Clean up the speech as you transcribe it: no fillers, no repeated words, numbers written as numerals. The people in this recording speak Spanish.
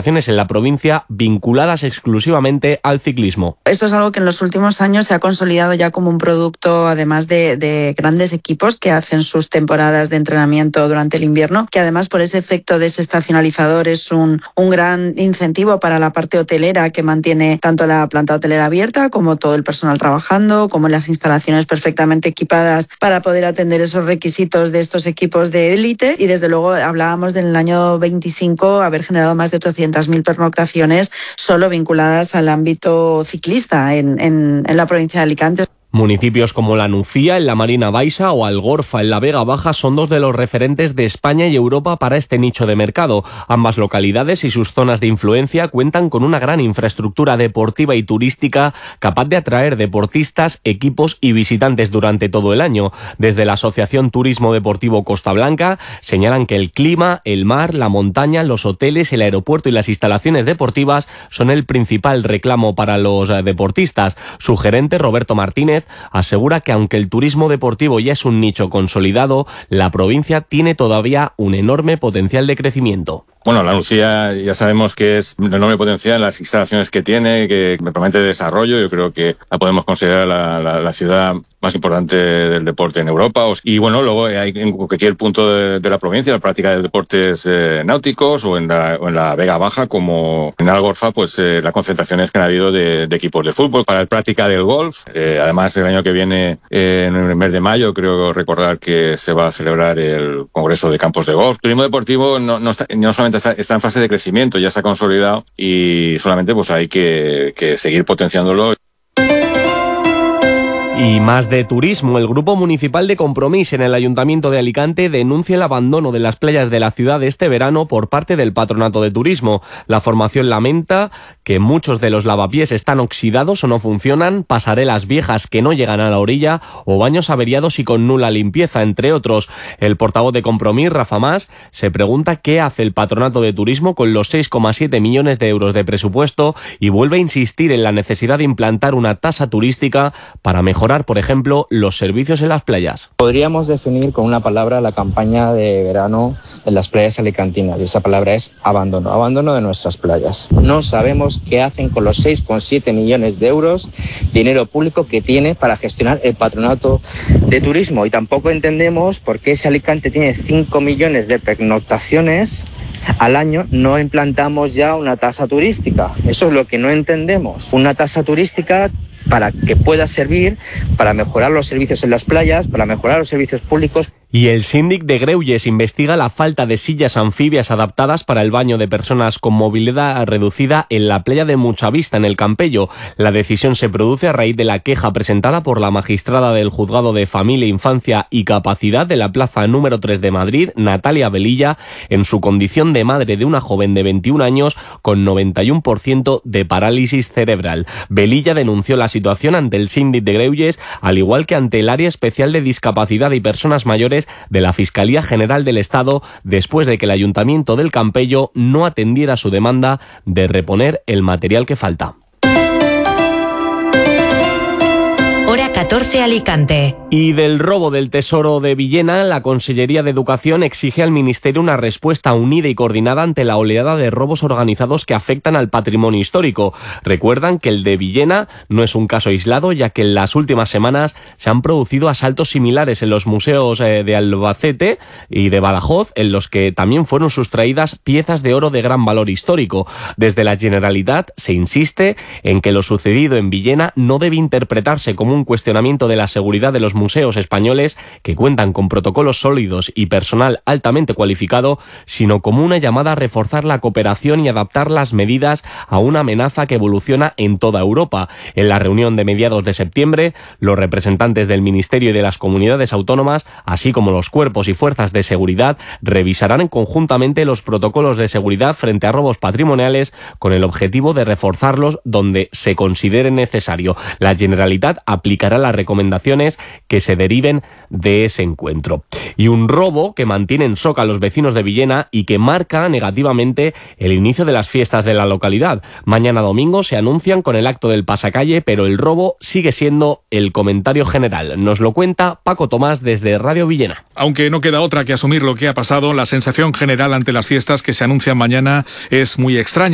organizaciones en la provincia vinculadas exclusivamente al ciclismo. Esto es algo que en los últimos años se ha consolidado ya como un producto, además de grandes equipos que hacen sus temporadas de entrenamiento durante el invierno, que además por ese efecto desestacionalizador es un gran incentivo para la parte hotelera, que mantiene tanto la planta hotelera abierta como todo el personal trabajando, como las instalaciones perfectamente equipadas para poder atender esos requisitos de estos equipos de élite. Y desde luego hablábamos del año 25 haber generado más de 800.000 pernoctaciones solo vinculadas al ámbito ciclista en la provincia de Alicante. Municipios como La Nucía, en la Marina Baixa, o Algorfa, en la Vega Baja, son dos de los referentes de España y Europa para este nicho de mercado. Ambas localidades y sus zonas de influencia cuentan con una gran infraestructura deportiva y turística capaz de atraer deportistas, equipos y visitantes durante todo el año. Desde la Asociación Turismo Deportivo Costa Blanca señalan que el clima, el mar, la montaña, los hoteles, el aeropuerto y las instalaciones deportivas son el principal reclamo para los deportistas. Su gerente, Roberto Martínez, asegura que aunque el turismo deportivo ya es un nicho consolidado, la provincia tiene todavía un enorme potencial de crecimiento. Bueno, La Nucía ya sabemos que es un enorme potencial, las instalaciones que tiene, que me promete desarrollo. Yo creo que la podemos considerar la ciudad más importante del deporte en Europa. Y bueno, luego hay en cualquier punto de la provincia la práctica de deportes náuticos o en la Vega Baja, como en Algorfa, pues las concentraciones que han habido de equipos de fútbol para la práctica del golf. Además, el año que viene, en el mes de mayo, creo recordar que se va a celebrar el Congreso de Campos de Golf. El turismo deportivo no solamente está en fase de crecimiento, ya está consolidado y solamente pues hay que seguir potenciándolo. Y más de turismo, el Grupo Municipal de Compromís en el Ayuntamiento de Alicante denuncia el abandono de las playas de la ciudad este verano por parte del Patronato de Turismo. La formación lamenta que muchos de los lavapiés están oxidados o no funcionan, pasarelas viejas que no llegan a la orilla o baños averiados y con nula limpieza, entre otros. El portavoz de Compromís, Rafa Mas, se pregunta qué hace el Patronato de Turismo con los 6,7 millones de euros de presupuesto y vuelve a insistir en la necesidad de implantar una tasa turística para mejorar, por ejemplo, los servicios en las playas. Podríamos definir con una palabra la campaña de verano en las playas alicantinas, y esa palabra es abandono de nuestras playas. No sabemos qué hacen con los 6,7 millones de euros, dinero público que tiene para gestionar el Patronato de Turismo, y tampoco entendemos por qué si Alicante tiene 5 millones de pernoctaciones al año no implantamos ya una tasa turística. Eso es lo que no entendemos. Una tasa turística para que pueda servir para mejorar los servicios en las playas, para mejorar los servicios públicos. Y el síndic de Greulles investiga la falta de sillas anfibias adaptadas para el baño de personas con movilidad reducida en la playa de Muchavista, en el Campello. La decisión se produce a raíz de la queja presentada por la magistrada del Juzgado de Familia, Infancia y Capacidad de la Plaza número 3 de Madrid, Natalia Velilla, en su condición de madre de una joven de 21 años con 91% de parálisis cerebral. Velilla denunció la situación ante el síndic de Greulles, al igual que ante el Área Especial de Discapacidad y Personas Mayores de la Fiscalía General del Estado, después de que el Ayuntamiento del Campello no atendiera su demanda de reponer el material que falta. Hora 14 Alicante. Y del robo del Tesoro de Villena, la Consellería de Educación exige al Ministerio una respuesta unida y coordinada ante la oleada de robos organizados que afectan al patrimonio histórico. Recuerdan que el de Villena no es un caso aislado, ya que en las últimas semanas se han producido asaltos similares en los museos de Albacete y de Badajoz, en los que también fueron sustraídas piezas de oro de gran valor histórico. Desde la Generalitat se insiste en que lo sucedido en Villena no debe interpretarse como un cuestionamiento de la seguridad de los museos españoles, que cuentan con protocolos sólidos y personal altamente cualificado, sino como una llamada a reforzar la cooperación y adaptar las medidas a una amenaza que evoluciona en toda Europa. En la reunión de mediados de septiembre, los representantes del Ministerio y de las comunidades autónomas, así como los cuerpos y fuerzas de seguridad, revisarán conjuntamente los protocolos de seguridad frente a robos patrimoniales, con el objetivo de reforzarlos donde se considere necesario. La Generalitat aplicará las recomendaciones que se deriven de ese encuentro. Y un robo que mantiene en shock a los vecinos de Villena y que marca negativamente el inicio de las fiestas de la localidad. Mañana domingo se anuncian con el acto del pasacalle, pero el robo sigue siendo el comentario general. Nos lo cuenta Paco Tomás desde Radio Villena. Aunque no queda otra que asumir lo que ha pasado, la sensación general ante las fiestas que se anuncian mañana es muy extraña.